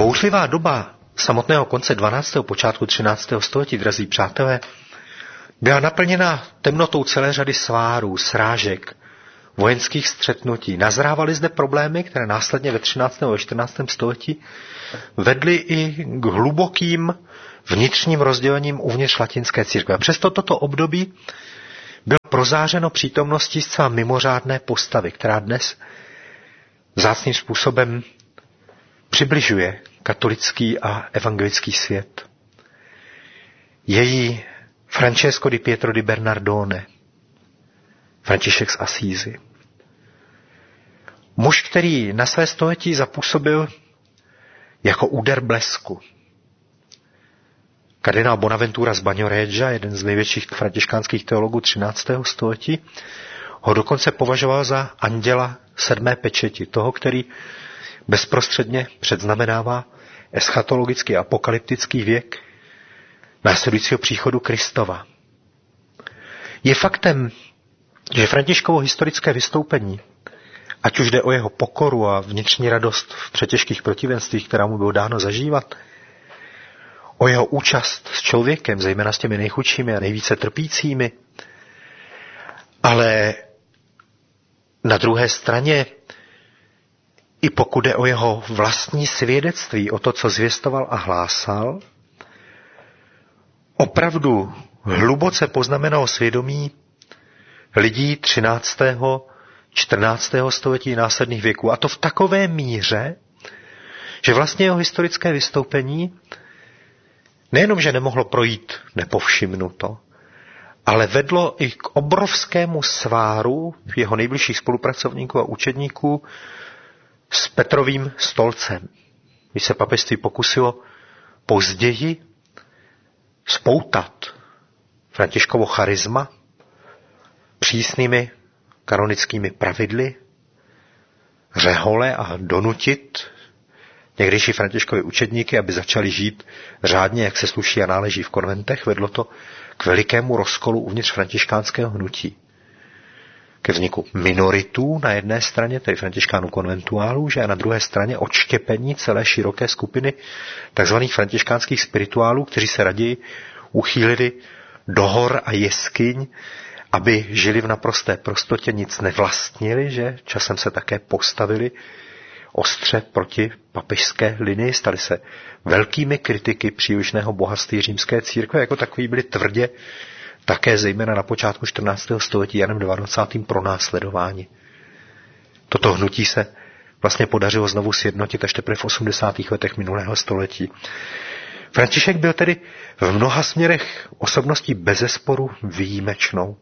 Bouřlivá doba samotného konce 12. počátku 13. století, drazí přátelé, byla naplněna temnotou celé řady svárů, srážek, vojenských střetnutí. Nazrávaly zde problémy, které následně ve 13. a 14. století vedly i k hlubokým vnitřním rozdělením uvnitř latinské církve. A přesto toto období bylo prozářeno přítomností zcela mimořádné postavy, která dnes vzácným způsobem přibližuje katolický a evangelický svět. Její Francesco di Pietro di Bernardone, František z Asízy. Muž, který na své století zapůsobil jako úder blesku. Kardinál Bonaventura z Bagnoreggia, jeden z největších františkánských teologů 13. století, ho dokonce považoval za anděla 7. pečeti, toho, který bezprostředně předznamenává eschatologický apokalyptický věk následujícího příchodu Kristova. Je faktem, že Františkovo historické vystoupení, ať už jde o jeho pokoru a vnitřní radost v přetěžkých protivenstvích, která mu bylo dáno zažívat, o jeho účast s člověkem, zejména s těmi nejchudšími a nejvíce trpícími, ale na druhé straně i pokud jde o jeho vlastní svědectví, o to, co zvěstoval a hlásal, opravdu hluboce poznamenalo svědomí lidí 13. 14. století následných věků. A to v takové míře, že vlastně jeho historické vystoupení nejenom, že nemohlo projít nepovšimnuto, ale vedlo i k obrovskému sváru jeho nejbližších spolupracovníků a učedníků s Petrovým stolcem. Když se papežství pokusilo později spoutat Františkovo charisma přísnými kanonickými pravidly, řehole a donutit někdejší Františkovi učedníky, aby začali žít řádně, jak se sluší a náleží v konventech, vedlo to k velikému rozkolu uvnitř františkánského hnutí. Ke vzniku minoritů na jedné straně, tedy františkánů konventuálů, že a na druhé straně odštěpení celé široké skupiny tzv. Františkánských spirituálů, kteří se raději uchýlili do hor a jeskyň, aby žili v naprosté prostotě, nic nevlastnili, že časem se také postavili ostře proti papežské linii, stali se velkými kritiky přílišného bohatství římské církve, jako takový byli tvrdě také zejména na počátku 14. století Janem 20. pronásledováni. Toto hnutí se vlastně podařilo znovu sjednotit až teprve v 80. letech minulého století. František byl tedy v mnoha směrech osobností bezesporu výjimečnou.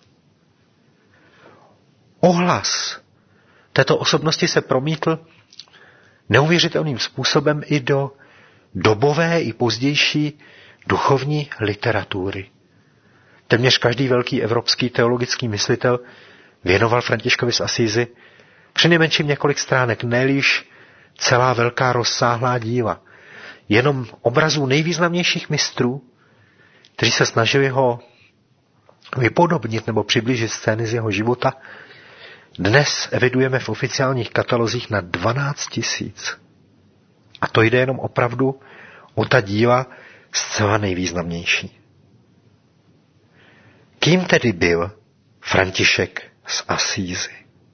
Ohlas této osobnosti se promítl neuvěřitelným způsobem i do dobové i pozdější duchovní literatury. Téměř každý velký evropský teologický myslitel věnoval Františkovi z Asízy přinejmenším několik stránek, ne-liž celá velká rozsáhlá díla. Jenom obrazů nejvýznamnějších mistrů, kteří se snažili ho vypodobnit nebo přiblížit scény z jeho života, dnes evidujeme v oficiálních katalozích na 12 000. A to jde jenom opravdu o ta díla zcela nejvýznamnější. Kým tedy byl František z Asízy?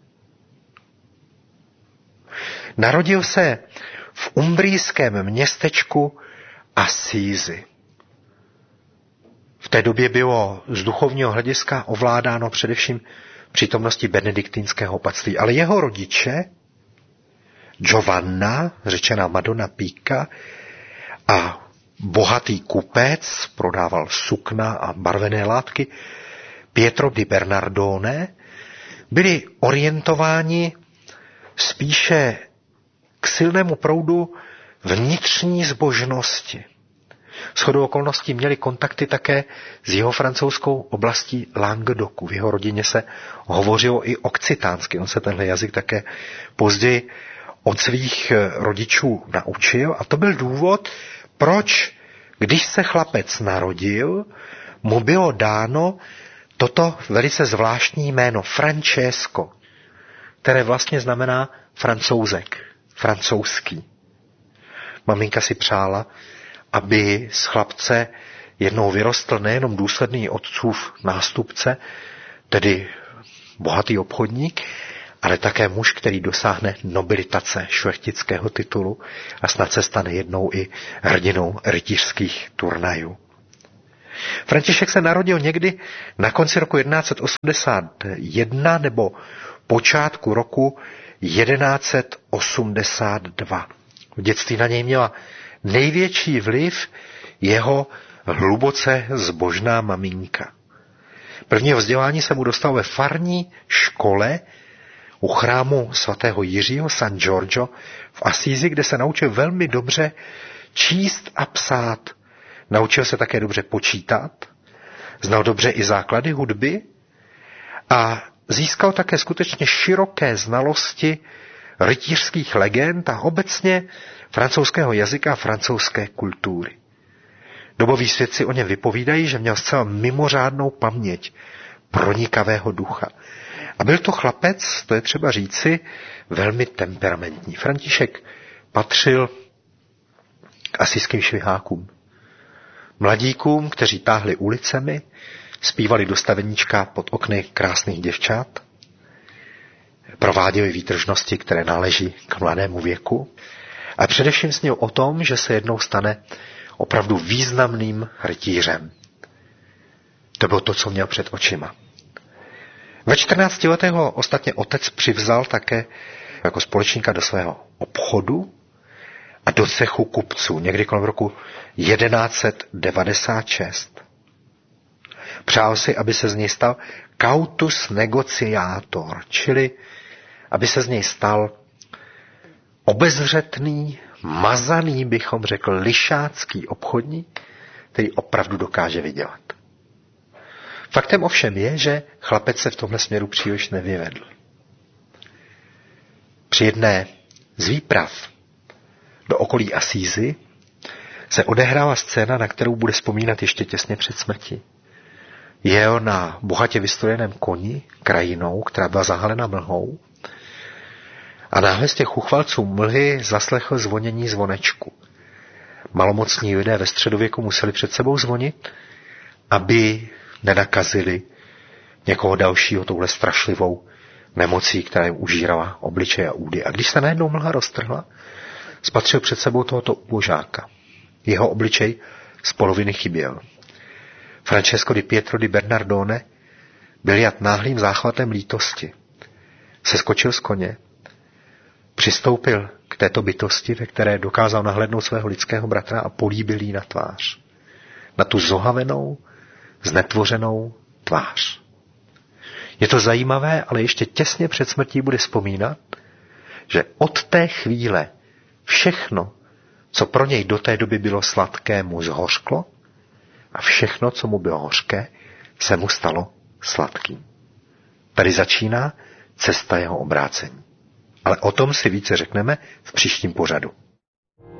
Narodil se v umbrijském městečku Asízy. V té době bylo z duchovního hlediska ovládáno především přítomností benediktínského opatství, ale jeho rodiče, Giovanna, řečená Madonna Picca, a bohatý kupec, prodával sukna a barvené látky, Pietro di Bernardone, byli orientováni spíše k silnému proudu vnitřní zbožnosti. Shodou okolností měli kontakty také s jeho francouzskou oblastí Languedocu. V jeho rodině se hovořilo i okcitánsky. On se tenhle jazyk také později od svých rodičů naučil. A to byl důvod, proč, když se chlapec narodil, mu bylo dáno toto velice zvláštní jméno Francesco, které vlastně znamená francouzek, francouzský. Maminka si přála, aby z chlapce jednou vyrostl nejenom důsledný otcův nástupce, tedy bohatý obchodník, ale také muž, který dosáhne nobilitace šlechtického titulu a snad se stane jednou i hrdinou rytířských turnajů. František se narodil někdy na konci roku 1181 nebo počátku roku 1182. V dětství na něj měla největší vliv jeho hluboce zbožná maminka. Prvního vzdělání se mu dostal ve farní škole u chrámu svatého Jiřího San Giorgio v Asízi, kde se naučil velmi dobře číst a psát. Naučil se také dobře počítat, znal dobře i základy hudby a získal také skutečně široké znalosti rytířských legend a obecně francouzského jazyka a francouzské kultury. Doboví svědci o něm vypovídají, že měl zcela mimořádnou paměť pronikavého ducha. A byl to chlapec, to je třeba říci, velmi temperamentní. František patřil k asijským švihákům. Mladíkům, kteří táhli ulicemi, zpívali do staveníčka pod okny krásných děvčat, prováděli výtržnosti, které náleží k mladému věku a především snil o tom, že se jednou stane opravdu významným rytířem. To bylo to, co měl před očima. Ve 14 letech ho ostatně otec přivzal také jako společníka do svého obchodu a do cechu kupců, někdy kolem roku 1196. Přál si, aby se z něj stal cautus negociator, čili aby se z něj stal obezřetný, mazaný, bychom řekl, lišácký obchodník, který opravdu dokáže vydělat. Faktem ovšem je, že chlapec se v tomhle směru příliš nevyvedl. Při jedné z výprav do okolí Asízy se odehrála scéna, na kterou bude vzpomínat ještě těsně před smrtí. Jel na bohatě vystrojeném koni krajinou, která byla zahalena mlhou, a náhle z těch uchvalců mlhy zaslechl zvonění zvonečku. Malomocní lidé ve středověku museli před sebou zvonit, aby nenakazili někoho dalšího touhle strašlivou nemocí, která jim užírala obličeje a údy. A když se najednou mlha roztrhla, spatřil před sebou tohoto ubožáka. Jeho obličej z poloviny chyběl. Francesco di Pietro di Bernardone byl jat náhlým záchvatem lítosti. Seskočil z koně, přistoupil k této bytosti, ve které dokázal nahlédnout svého lidského bratra a políbil jí na tvář. Na tu zohavenou, znetvořenou tvář. Je to zajímavé, ale ještě těsně před smrtí bude vzpomínat, že od té chvíle všechno, co pro něj do té doby bylo sladké, mu zhořklo a všechno, co mu bylo hořké, se mu stalo sladkým. Tady začíná cesta jeho obrácení. Ale o tom si více řekneme v příštím pořadu.